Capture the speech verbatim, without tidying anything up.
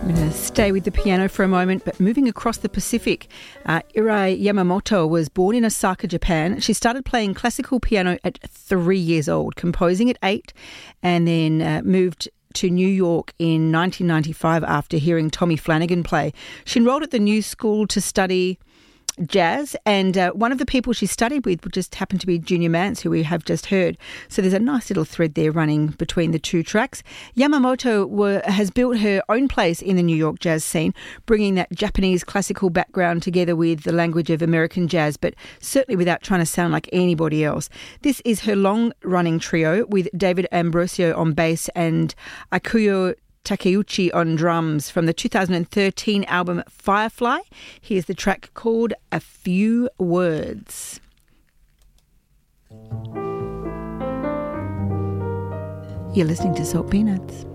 I'm going to stay with the piano for a moment, but moving across the Pacific, uh, Irai Yamamoto was born in Osaka, Japan. She started playing classical piano at three years old, composing at eight, and then uh, moved to New York in nineteen ninety-five after hearing Tommy Flanagan play. She enrolled at the New School to study jazz, and uh, one of the people she studied with just happened to be Junior Mance, who we have just heard. So there's a nice little thread there running between the two tracks. Yamamoto were, has built her own place in the New York jazz scene, bringing that Japanese classical background together with the language of American jazz, but certainly without trying to sound like anybody else. This is her long-running trio with David Ambrosio on bass and Akuyo Takeuchi on drums from the two thousand thirteen album Firefly. Here's the track called A Few Words. You're listening to Salt Peanuts.